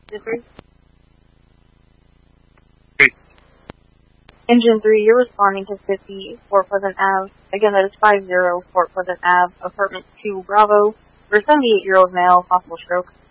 3. Engine 3, you're responding to 50 Fort Pleasant Ave. Again, that is 50 Fort Pleasant Ave, apartment 2 Bravo, for a 78-year-old male, possible stroke.